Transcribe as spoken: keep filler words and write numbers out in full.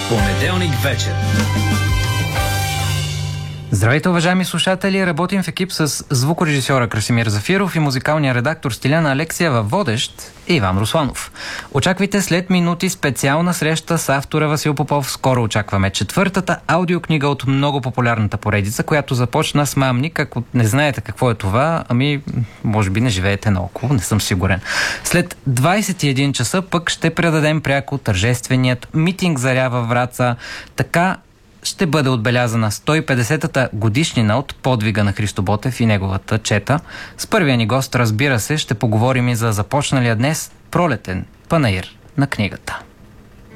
Понеделник вечер. Здравейте, уважаеми слушатели! Работим в екип с звукорежисьора Красимир Зафиров и музикалния редактор Стиляна Алексиева, водещ Иван Русланов. Очаквайте след минути специална среща с автора Васил Попов. Скоро очакваме четвъртата аудиокнига от много популярната поредица, която започна с Мамник. Ако не знаете какво е това, ами може би не живеете наоколо, не съм сигурен. След двайсет и един часа пък ще предадем пряко тържественият митинг Заря във Враца. Така ще бъде отбелязана сто и петдесетата годишнина от подвига на Христо Ботев и неговата чета. С първия ни гост, разбира се, ще поговорим и за започналия днес пролетен панаир на книгата.